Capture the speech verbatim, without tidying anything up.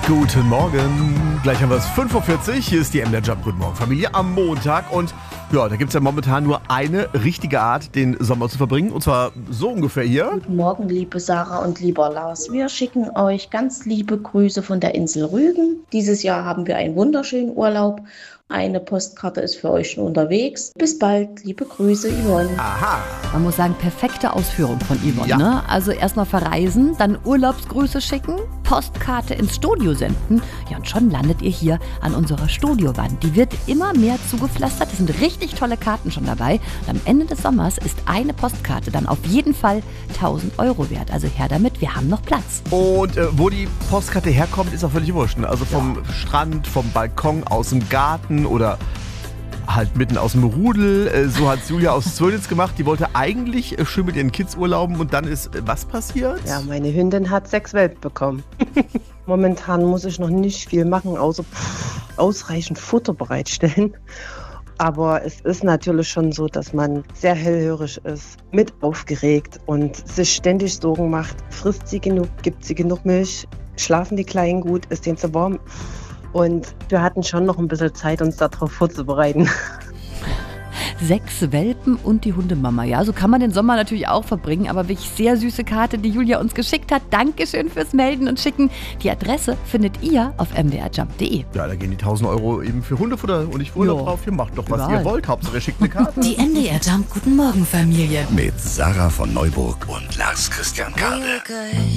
Guten Morgen. Gleich haben wir es fünf Uhr vierzig. Hier ist die M D R Jump. Guten Morgen, Familie, am Montag. Und ja, da gibt es ja momentan nur eine richtige Art, den Sommer zu verbringen. Und zwar so ungefähr hier. Guten Morgen, liebe Sarah und lieber Lars. Wir schicken euch ganz liebe Grüße von der Insel Rügen. Dieses Jahr haben wir einen wunderschönen Urlaub. Eine Postkarte ist für euch schon unterwegs. Bis bald, liebe Grüße, Yvonne. Aha. Man muss sagen, perfekte Ausführung von Yvonne. Ja. Ne? Also erstmal verreisen, dann Urlaubsgrüße schicken, Postkarte ins Studio senden. Ja, und schon landet ihr hier an unserer Studiowand. Die wird immer mehr zugepflastert. Es sind richtig tolle Karten schon dabei. Und am Ende des Sommers ist eine Postkarte dann auf jeden Fall tausend Euro wert. Also her damit, wir haben noch Platz. Und äh, wo die Postkarte herkommt, ist auch völlig wurscht. Ne? Also vom ja. Strand, vom Balkon, aus dem Garten oder halt mitten aus dem Rudel. Äh, so hat Julia aus Zwölnitz gemacht. Die wollte eigentlich äh, schön mit ihren Kids urlauben. Und dann ist äh, was passiert? Ja, meine Hündin hat sechs Welpen bekommen. Momentan muss ich noch nicht viel machen, außer ausreichend Futter bereitstellen. Aber es ist natürlich schon so, dass man sehr hellhörig ist, mit aufgeregt und sich ständig Sorgen macht. Frisst sie genug, gibt sie genug Milch, schlafen die Kleinen gut, ist denen zu warm? Und wir hatten schon noch ein bisschen Zeit, uns darauf vorzubereiten. Sechs Welpen und die Hundemama. Ja, so kann man den Sommer natürlich auch verbringen. Aber wirklich sehr süße Karte, die Julia uns geschickt hat. Dankeschön fürs Melden und Schicken. Die Adresse findet ihr auf m d r jump punkt d e. Ja, da gehen die tausend Euro eben für Hundefutter und nicht für Urlaub Jo. drauf. Ihr macht doch, was Überall. ihr wollt. Hauptsache, ihr schickt eine Karte. Die M D R Jump Guten Morgen Familie. Mit Sarah von Neuburg und Lars Christian Kade.